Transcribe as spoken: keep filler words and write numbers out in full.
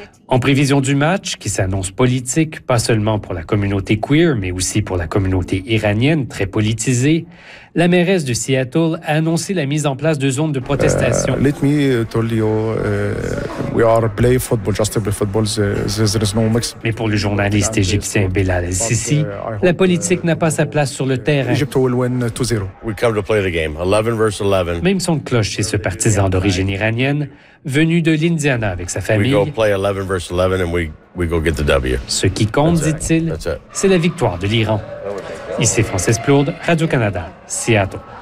En prévision du match, qui s'annonce politique, pas seulement pour la communauté queer, mais aussi pour la communauté iranienne, très politisée, la mairesse de Seattle a annoncé la mise en place de zones de protestation. Uh, let me tell you, uh, we are play football, just to play football. There is no mix. Mais pour le journaliste égyptien Belal El-Sisi, la politique n'a pas sa place sur le terrain. Egypt will win two zero. We come to play the game, eleven versus eleven. Même son de cloche chez ce partisan d'origine iranienne, venu de l'Indiana avec sa famille. We go play eleven versus eleven and we, we go get the W. Ce qui compte, dit-il, c'est la victoire de l'Iran. Ici Francis Plourde, Radio-Canada, Seattle.